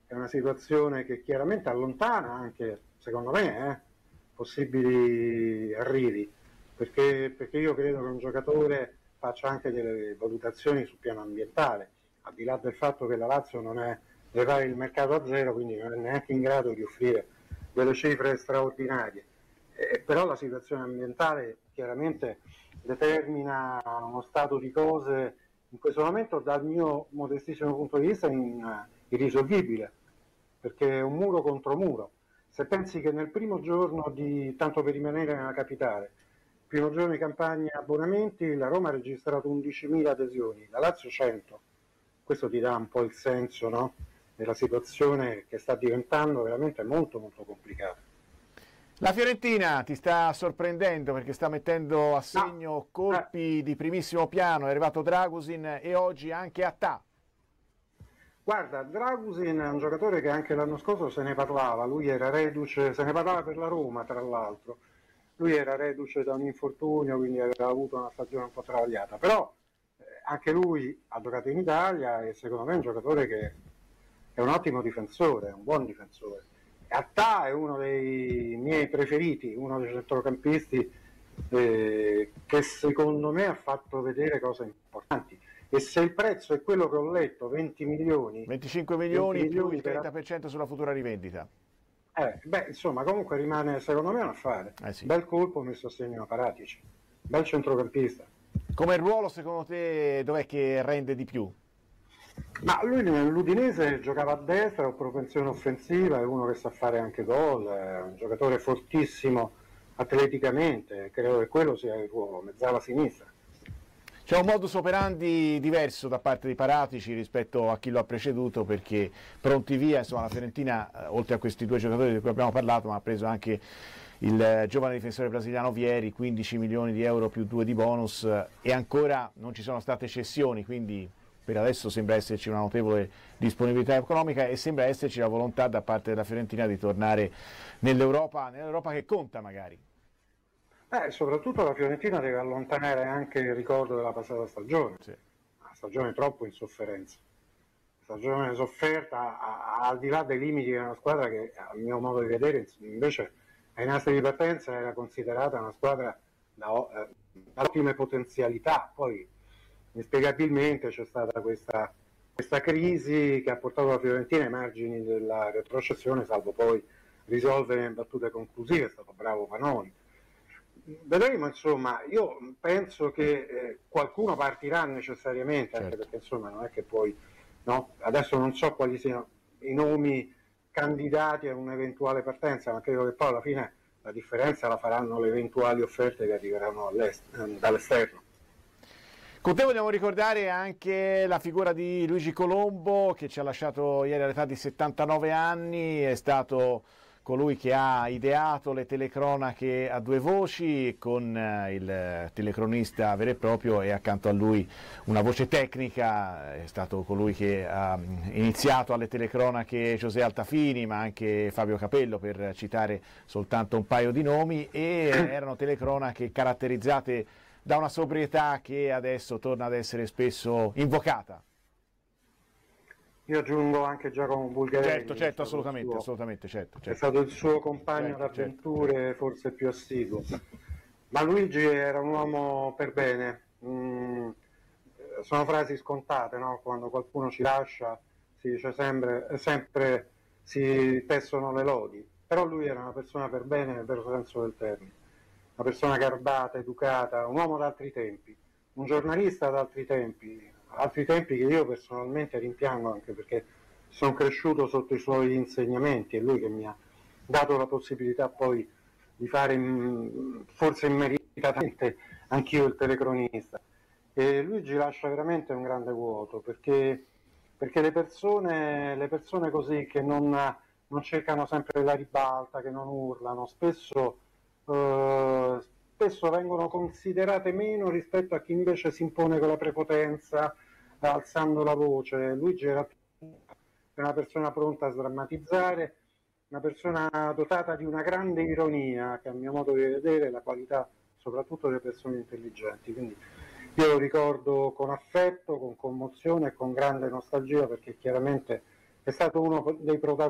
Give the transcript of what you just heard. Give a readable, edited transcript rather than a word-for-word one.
è una situazione che chiaramente allontana anche, secondo me, possibili arrivi, perché io credo che un giocatore faccia anche delle valutazioni sul piano ambientale, al di là del fatto che la Lazio non è deve fare il mercato a zero, quindi non è neanche in grado di offrire delle cifre straordinarie. Però la situazione ambientale chiaramente determina uno stato di cose in questo momento, dal mio modestissimo punto di vista, irrisolvibile, perché è un muro contro muro. Se pensi che nel primo giorno tanto per rimanere nella capitale, primo giorno di campagna abbonamenti, la Roma ha registrato 11.000 adesioni, la Lazio 100. Questo ti dà un po' il senso, no? Della situazione che sta diventando veramente molto molto complicata. La Fiorentina ti sta sorprendendo perché sta mettendo a segno colpi di primissimo piano, è arrivato Dragusin e oggi anche Attà. Guarda, Dragusin è un giocatore che anche l'anno scorso se ne parlava, lui era reduce, se ne parlava per la Roma tra l'altro, lui era reduce da un infortunio, quindi aveva avuto una stagione un po' travagliata, però anche lui ha giocato in Italia e secondo me è un giocatore che è un ottimo difensore, è un buon difensore. Attà è uno dei miei preferiti, uno dei centrocampisti che secondo me ha fatto vedere cose importanti. E se il prezzo è quello che ho letto, 20 milioni, 25 milioni più il 30% sulla futura rivendita. Insomma, comunque rimane secondo me un affare. Sì. Bel colpo messo a segno a Paratici, bel centrocampista. Come ruolo secondo te dov'è che rende di più? Ma lui nell'Udinese giocava a destra, ha propensione offensiva, è uno che sa fare anche gol, è un giocatore fortissimo atleticamente, credo che quello sia il ruolo, mezzala sinistra. C'è un modus operandi diverso da parte di Paratici rispetto a chi lo ha preceduto, perché pronti via, insomma, la Fiorentina, oltre a questi due giocatori di cui abbiamo parlato, ma ha preso anche il giovane difensore brasiliano Vieri, 15 milioni di euro più 2 di bonus, e ancora non ci sono state cessioni, quindi per adesso sembra esserci una notevole disponibilità economica e sembra esserci la volontà da parte della Fiorentina di tornare nell'Europa che conta magari. Soprattutto la Fiorentina deve allontanare anche il ricordo della passata stagione, sì. Una stagione troppo in sofferenza, una stagione sofferta al di là dei limiti di una squadra che a mio modo di vedere invece ai nastri di partenza era considerata una squadra da ottime potenzialità, poi inspiegabilmente c'è stata questa crisi che ha portato la Fiorentina ai margini della retrocessione, salvo poi risolvere in battute conclusive, è stato bravo Vanoni. Vedremo, insomma, io penso che qualcuno partirà necessariamente, certo. Anche perché insomma non è che poi, no? Adesso non so quali siano i nomi candidati a un'eventuale partenza, ma credo che poi alla fine la differenza la faranno le eventuali offerte che arriveranno dall'esterno. Con te vogliamo ricordare anche la figura di Luigi Colombo, che ci ha lasciato ieri all'età di 79 anni, è stato colui che ha ideato le telecronache a due voci, con il telecronista vero e proprio e accanto a lui una voce tecnica. È stato colui che ha iniziato alle telecronache José Altafini, ma anche Fabio Capello, per citare soltanto un paio di nomi, e erano telecronache caratterizzate da una sobrietà che adesso torna ad essere spesso invocata. Io aggiungo anche Giacomo Bulgarelli. Certo, assolutamente, certo. È stato il suo compagno d'avventure, certo. Forse più assiduo. Ma Luigi era un uomo per bene. Sono frasi scontate, no? Quando qualcuno ci lascia si dice sempre si tessono le lodi. Però lui era una persona per bene nel vero senso del termine. Una persona garbata, educata, un uomo d'altri tempi, un giornalista d'altri tempi che io personalmente rimpiango, anche perché sono cresciuto sotto i suoi insegnamenti, è lui che mi ha dato la possibilità poi di fare forse immeritatamente anch'io il telecronista. E Luigi lascia veramente un grande vuoto, perché le persone così che non cercano sempre la ribalta, che non urlano, spesso vengono considerate meno rispetto a chi invece si impone con la prepotenza, alzando la voce. Luigi era una persona pronta a sdrammatizzare, una persona dotata di una grande ironia, che a mio modo di vedere è la qualità soprattutto delle persone intelligenti. Quindi io lo ricordo con affetto, con commozione e con grande nostalgia, perché chiaramente è stato uno dei protagonisti